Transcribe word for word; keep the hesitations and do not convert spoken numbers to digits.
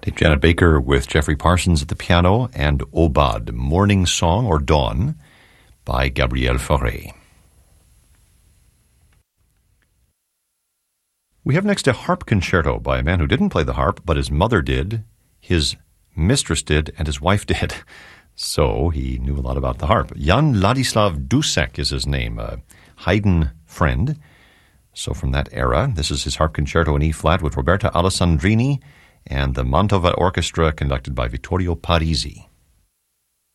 Janet Baker with Jeffrey Parsons at the piano, and Obad, Morning Song or Dawn by Gabriel Fauré. We have next a harp concerto by a man who didn't play the harp, but his mother did, his mistress did, and his wife did. So he knew a lot about the harp. Jan Ladislav Dussek is his name, a Haydn friend. So from that era, this is his harp concerto in E-flat with Roberta Alessandrini and the Mantova Orchestra conducted by Vittorio Parisi.